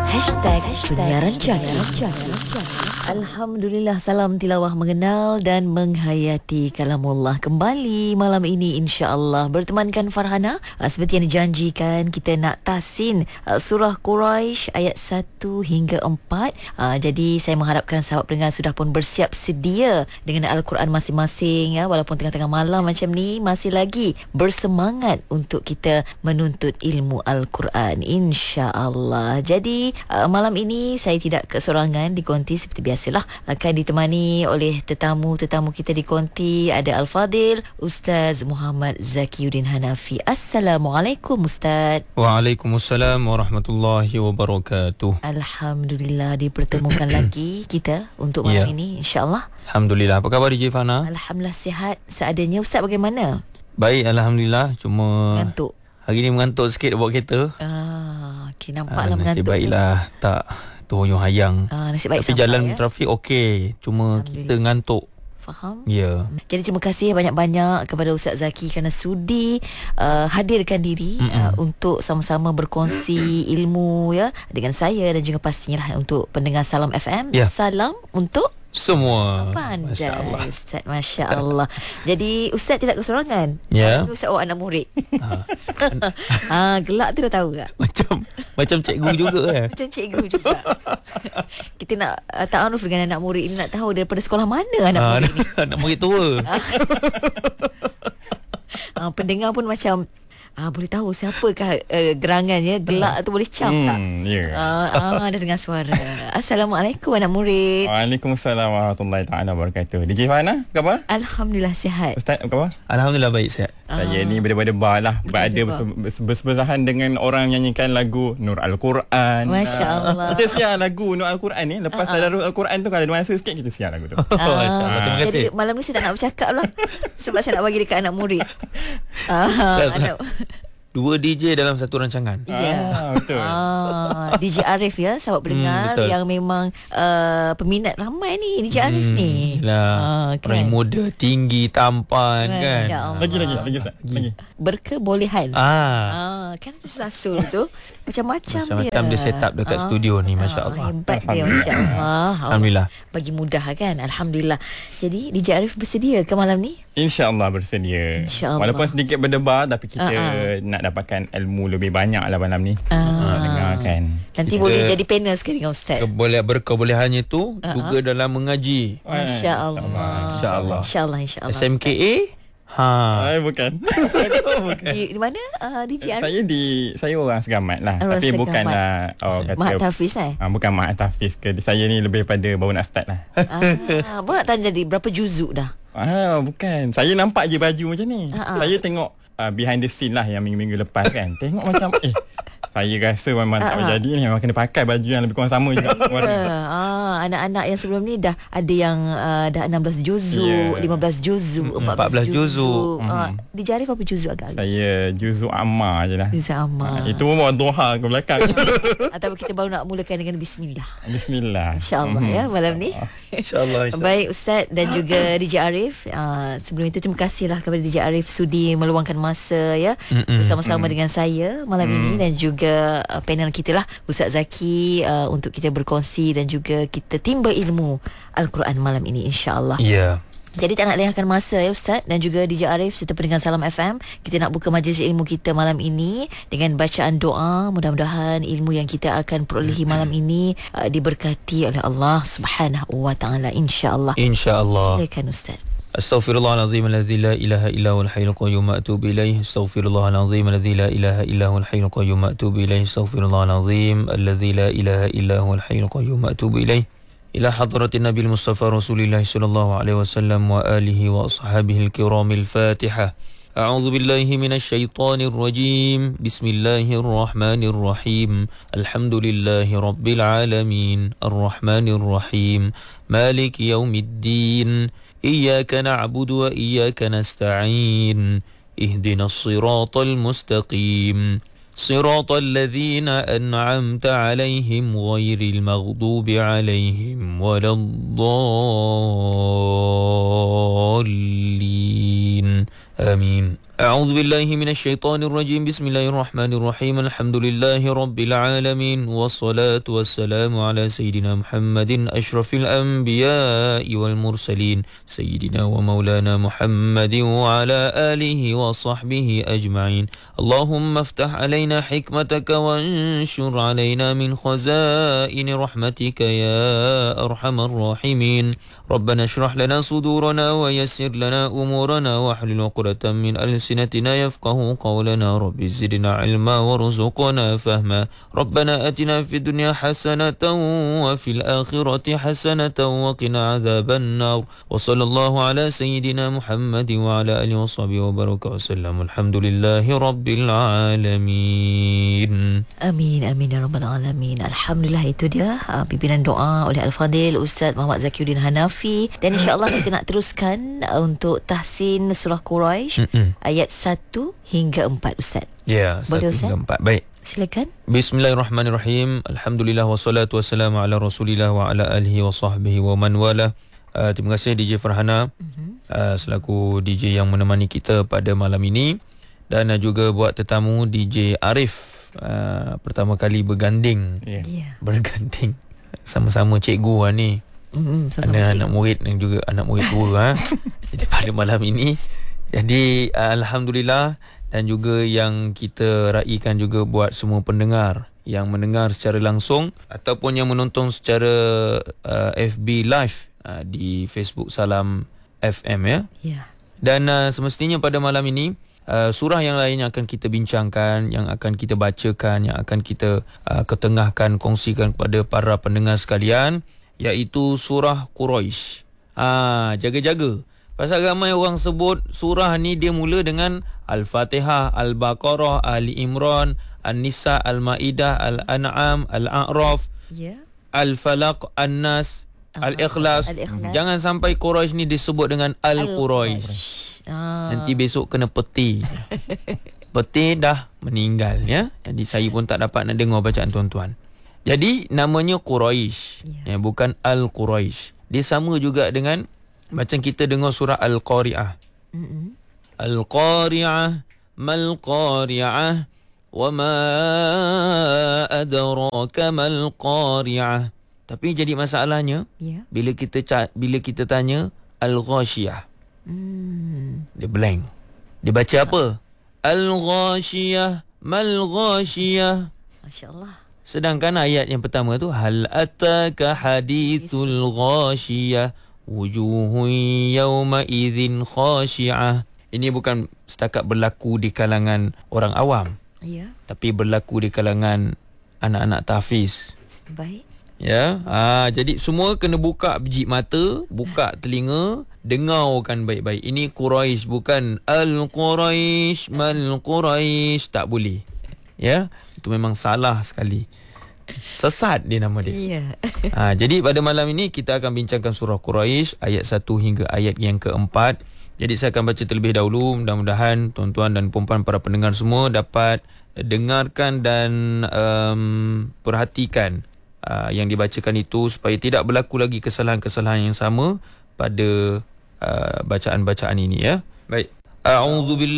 Penyiaran Jaki. Alhamdulillah, salam tilawah mengenal dan menghayati kalamullah kembali malam ini insya-Allah bertemankan Farhana. Seperti yang dijanjikan, kita nak tahsin surah Quraisy ayat 1 hingga 4. Jadi saya mengharapkan sahabat pendengar sudah pun bersiap sedia dengan Al-Quran masing-masing ya, walaupun tengah-tengah malam macam ni masih lagi bersemangat untuk kita menuntut ilmu Al-Quran insya-Allah. Jadi malam ini saya tidak kesorangan di konti seperti biasalah, akan ditemani oleh tetamu-tetamu kita di konti. Ada Al-Fadil Ustaz Muhammad Zakiuddin Hanafi. Assalamualaikum Ustaz. Waalaikumsalam warahmatullahi wabarakatuh. Alhamdulillah dipertemukan lagi kita untuk malam ini insya-Allah. Alhamdulillah. Apa khabar DJ Fana? Alhamdulillah sihat seadanya. Ustaz bagaimana? Baik, alhamdulillah. Cuma ngantuk. Hari ni mengantuk sikit bawa kereta. Okay, nampaklah mengantuk. Nasib baiklah tak terhuyung hayang. Nasib baik. Tapi jalan trafik okey. Cuma kita ngantuk. Faham? Ya. Jadi terima kasih banyak-banyak kepada Ustaz Zaki kerana sudi hadirkan diri untuk sama-sama berkongsi ilmu ya dengan saya dan juga pastinya lah untuk pendengar Salam FM. Salam untuk semua. Pandai Ustaz, Masya Allah. Jadi Ustaz tidak kesorangan. Ustaz awak anak murid. Gelak tu dah tahu tak? Macam cikgu juga Macam cikgu juga. Kita nak ta'aruf dengan anak murid ini, nak tahu daripada sekolah mana anak murid ni. Anak murid tua. Pendengar pun macam boleh tahu siapakah gerangannya. Gelak tu boleh cam tak? Ada dengar suara. Assalamualaikum anak murid. Waalaikumsalam warahmatullahi ta'ala wabarakatuh. DJ Fana, apa khabar? Alhamdulillah sihat. Ustaz, apa khabar? Alhamdulillah baik, sihat. Saya ni berdebar lah, berada bersebelahan dengan orang menyanyikan lagu Nur Al-Quran. Masya Allah. Kita siar lagu Nur Al-Quran ni. Lepas tadarus Al-Quran tu, kalau ada masa sikit kita siar lagu tu. Terima kasih. Jadi malam ni saya tak nak bercakap lah, sebab saya nak bagi dekat anak murid. Dua DJ dalam satu rancangan. Ya, betul. DJ Arif ya, sahabat pendengar yang memang peminat ramai ni DJ Arif ni. Kan? Orang muda, tinggi, tampan. Kan? Lagi Ustaz. Lagi. Berkebolehan. Kan tersasul tu macam-macam dia. Macam dia set up dekat studio ni, masya-Allah. Hebat dia, masya-Allah. Alhamdulillah. Bagi mudah kan. Alhamdulillah. Jadi DJ Arif bersedia ke malam ni? InsyaAllah bersedia. Walaupun sedikit berdebar, tapi kita nak dapatkan ilmu lebih banyak lah malam ni. Dengarkan. Nanti kita boleh jadi panel sekali dengan Ustaz. Berkebolehannya tu juga dalam mengaji. InsyaAllah. InsyaAllah. SMKA? Bukan. Di mana DJ Arif? Saya orang Segamat lah. Tapi bukanlah Mahat Hafiz bukan Mahat Hafiz ke. Saya ni lebih pada baru nak start lah. Baru nak tanya jadi berapa juzuk dah? Bukan. Saya nampak je baju macam ni. Saya tengok behind the scene lah yang minggu-minggu lepas kan. Tengok macam saya rasa memang tak berjadi ni. Memang kena pakai baju yang lebih kurang sama juga. Anak-anak yang sebelum ni dah ada yang dah 16 juzuk, 15 juzuk, 14 juzuk. DJ Arif apa juzuk agak? Saya juzuk amma je lah. Juzuk amma. Itu pun duha ke belakang. Atau kita baru nak mulakan dengan Bismillah. InsyaAllah ya malam ni. InsyaAllah. Baik Ustaz dan juga DJ Arif. Sebelum itu terima kasihlah kepada DJ Arif sudi meluangkan masa ya bersama-sama dengan saya malam ini, dan juga panel kita lah Ustaz Zaki untuk kita berkongsi dan juga kita timba ilmu Al-Quran malam ini insya-Allah. Jadi tak nak lengahkan masa ya Ustaz dan juga DJ Arif serta pendengar Salam FM. Kita nak buka majlis ilmu kita malam ini dengan bacaan doa. Mudah-mudahan ilmu yang kita akan perolehi malam ini diberkati oleh Allah Subhanahu wa taala insya-Allah. Insya-Allah. Silakan Ustaz. Astaghfirullahalazim alladzi la ilaha illa huwal hayyul qayyum wa atubu ilaih. Astaghfirullahalazim alladzi la ilaha illa huwal hayyul qayyum wa atubu ilaih. Astaghfirullahalazim alladzi la ilaha illa huwal hayyul qayyum wa atubu ilaih. Ila hadratin Nabil Mustafa Rasulillah sallallahu alaihi wasallam wa alihi wa ashabihi al-kiramil Fatihah. A'udzu billahi minasy syaithanir rajim. Bismillahirrahmanir rahim. Alhamdulillahi rabbil alamin. Arrahmanir rahim. Maliki yaumiddin. إياك نعبد وإياك نستعين اهدنا الصراط المستقيم صراط الذين أنعمت عليهم غير المغضوب عليهم ولا الضالين آمين أعوذ بالله من الشيطان الرجيم بسم الله الرحمن الرحيم الحمد لله رب العالمين والصلاة والسلام على سيدنا محمد أشرف الأنبياء والمرسلين سيدنا ومولانا محمد وعلى آله وصحبه أجمعين اللهم افتح علينا حكمتك وانشر علينا من خزائن رحمتك يا أرحم الراحمين ربنا اشرح لنا صدورنا ويسر لنا أمورنا واحلل عقدة من ألسنتنا يفقه قولنا رب زدنا علما وارزقنا فهما ربنا أتنا في الدنيا حسنة وفي الآخرة حسنة وقنا عذاب النار وصلى الله على سيدنا محمد وعلى آله وصحبه وبارك وسلم الحمد لله رب العالمين. Amin, amin ya rabbal alamin. Alhamdulillah, itu dia pimpinan doa oleh Al-Fadhil Ustaz Muhammad Zakiuddin Hanafi. Dan insya-Allah kita nak teruskan untuk tahsin surah Quraisy ayat 1 hingga 4 Ustaz. Ya, 1 boleh, Ustaz? hingga 4. Baik. Silakan. Bismillahirrahmanirrahim. Alhamdulillah wassalatu wassalamu ala Rasulillah wa ala alihi wa sahbihi wa man wala. Terima kasih DJ Farhana selaku DJ yang menemani kita pada malam ini, dan juga buat tetamu DJ Arif pertama kali berganding. Berganding sama-sama cikgu ni. Ada anak murid dan juga anak murid tua jadi pada malam ini. Jadi alhamdulillah, dan juga yang kita raikan juga buat semua pendengar yang mendengar secara langsung ataupun yang menonton secara FB live di Facebook Salam FM ya. Dan semestinya pada malam ini surah yang lain yang akan kita bincangkan, yang akan kita bacakan, yang akan kita ketengahkan, kongsikan kepada para pendengar sekalian, iaitu surah Quraisy. Jaga-jaga. Pasal ramai orang sebut surah ni dia mula dengan Al-Fatihah, Al-Baqarah, Ali Imran, An-Nisa, Al-Maidah, Al-An'am, Al-A'raf, Al-Falaq, An-Nas, Al-Ikhlas. Jangan sampai Quraisy ni disebut dengan Al-Quraisy. Nanti besok kena peti. Peti dah meninggal ya. Jadi saya pun tak dapat nak dengar bacaan tuan-tuan. Jadi namanya Quraisy, bukan Al-Quraisy. Dia sama juga dengan macam kita dengar surah Al-Qari'ah. Al-Qari'ah, mal-Qari'ah, wa ma adraka mal-Qari'ah. Tapi jadi masalahnya bila kita tanya Al-Ghashiyah, dia blank. Dia baca apa? Al-Ghashiyah, mal-Ghashiyah. Masya-Allah. Sedangkan ayat yang pertama tu hal ataka hadithul ghashiyah wujuhun yawma idzin khashi'ah. Ini bukan setakat berlaku di kalangan orang awam, tapi berlaku di kalangan anak-anak tahfiz. Baik. Ya, jadi semua kena buka biji mata, buka telinga, dengarkan baik-baik. Ini Quraisy, bukan Al-Quraisy, Mal-Quraisy, tak boleh. Ya, itu memang salah sekali. Sesat dia nama dia. Jadi pada malam ini kita akan bincangkan surah Quraisy ayat 1 hingga ayat yang keempat. Jadi saya akan baca terlebih dahulu. Mudah-mudahan tuan-tuan dan puan-puan para pendengar semua dapat dengarkan dan perhatikan yang dibacakan itu, supaya tidak berlaku lagi kesalahan-kesalahan yang sama pada bacaan-bacaan ini ya. Baik. A'udzubillahi